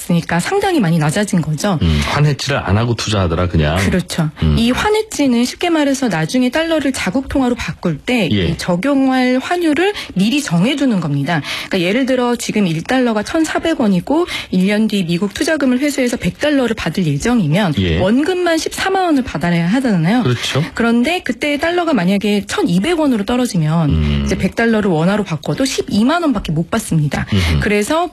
있으니까 상당히 많이 낮아진 거죠. 환해지를 안 하고 투자하더라 그냥. 그렇죠. 이 환해지는 쉽게 말해서 나중에 달러를 자국 통화로 바꿀 때 이 적용할 환율을 미리 정해주는 겁니다. 그러니까 예를 들어 지금 1달러가 1,400원이고 1년 뒤 미국 투자금을 회수해서 100달러를 받을 예정이면 원금만 14만 원을 받아야 하잖아요. 그렇죠. 그런데 그때 달러가 만약에 1,200원으로 떨어지면 이제 100달러를 원화로 바꿔도 12만 원밖에 못 받습니다. 그래서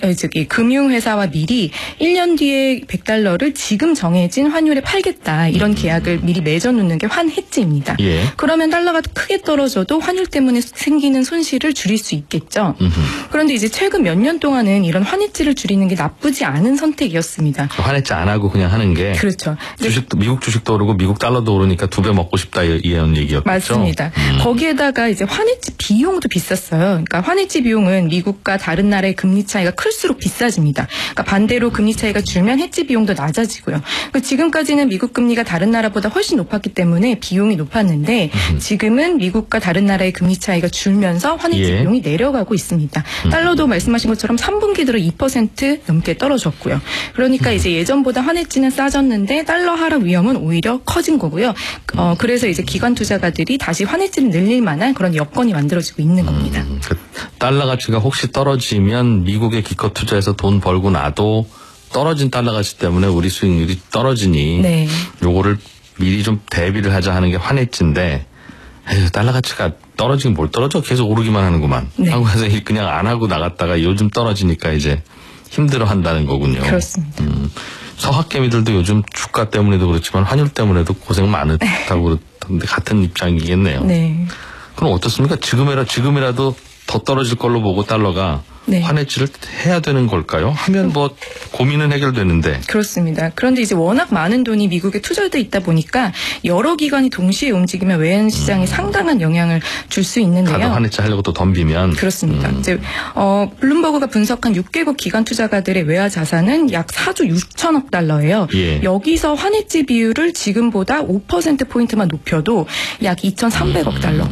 금융회사와 미리 1년 뒤에 100달러를 지금 정해진 환율에 팔겠다. 이런 계약을 미리 맺어놓는 게 환해지입니다. 그러면 달러가 크게 떨어져도 환율 때문에 생기는 손실을 줄일 수 있겠죠. 그런데 이제 최근 몇 년 동안은 이런 환해지를 줄이는 게 나쁘지 않은 선택이었습니다. 환해지 안 하고 그냥 하는 게. 그렇죠. 미국 주식도 오르고 미국 달러도 오르니까 2배 먹고 싶다 이런 얘기였죠. 맞습니다. 거기에다가 이제 환해지 비용도 비쌌어요. 그러니까 환해지 비용은 미국과 다른 나라의 금리 차이가 클수록 비싸집니다. 그러니까 반대로 금리 차이가 줄면 해지 비용도 낮아지고요. 지금까지는 미국 금리가 다른 나라보다 훨씬 높았기 때문에 비용이 높았는데 지금은 미국과 다른 나라의 금리 차이가 줄면서 환해지 비용이 내려가고 있습니다. 달러도 말씀하신 것처럼 3분기 들어 2% 넘게 떨어졌고요. 그러니까 이제 예전보다 환해지는 싸졌는데 달러 하락 위험은 오히려 커진 거고요. 그래서 이제 기관 투자가들이 다시 환해지를 늘릴 만한 그런 여건이 만들어지고 있는 겁니다. 달러 가치가 혹시 떨어지면 미국에 기껏 투자해서 돈 벌고 나도 떨어진 달러 가치 때문에 우리 수익률이 떨어지니 요거를 미리 좀 대비를 하자 하는 게 환해지인데 달러 가치가 떨어지긴 뭘 떨어져 계속 오르기만 하는구만 하고 해서 그냥 안 하고 나갔다가 요즘 떨어지니까 이제 힘들어 한다는 거군요. 그렇습니다. 서학개미들도 요즘 주가 때문에도 그렇지만 환율 때문에도 고생 많다고 그러던데 같은 입장이겠네요. 그럼 어떻습니까? 지금이라도 더 떨어질 걸로 보고 달러가 환해지를 해야 되는 걸까요? 하면 뭐 고민은 해결되는데. 그렇습니다. 그런데 이제 워낙 많은 돈이 미국에 투자돼 있다 보니까 여러 기관이 동시에 움직이면 외환 시장에 상당한 영향을 줄 수 있는데요. 가도 환해지 하려고 또 덤비면. 그렇습니다. 이제 블룸버그가 분석한 6개국 기관 투자가들의 외화 자산은 약 4조 6천억 달러예요. 여기서 환해지 비율을 지금보다 5%포인트만 높여도 약 2,300억 달러.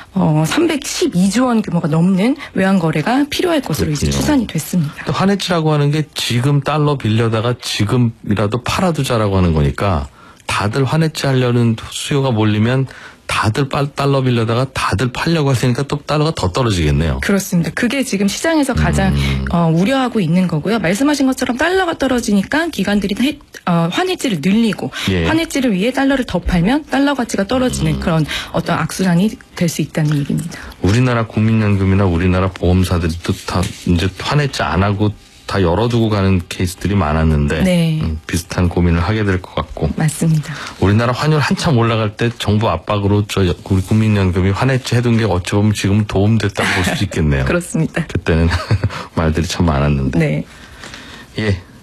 312조 원 규모가 넘는 외환 거래가 필요할 것으로 이제 추산이 됐습니다. 또 환해지라고 하는 게 지금 달러 빌려다가 지금이라도 팔아두자라고 하는 거니까 다들 환해지 하려는 수요가 몰리면 다들 달러 빌려다가 다들 팔려고 하니까 또 달러가 더 떨어지겠네요. 그렇습니다. 그게 지금 시장에서 가장 우려하고 있는 거고요. 말씀하신 것처럼 달러가 떨어지니까 기관들이 환해지를 늘리고 환해지를 위해 달러를 더 팔면 달러 가치가 떨어지는 그런 어떤 악순환이 될 수 있다는 얘기입니다. 우리나라 국민연금이나 우리나라 보험사들이 또 다 이제 환해지 안 하고 다 열어두고 가는 케이스들이 많았는데 비슷한 고민을 하게 될 것 같고. 맞습니다. 우리나라 환율 한참 올라갈 때 정부 압박으로 우리 국민연금이 환해지 해둔 게 어찌 보면 지금 도움됐다고 볼 수 있겠네요. 그렇습니다. 그때는 말들이 참 많았는데. 네. 예.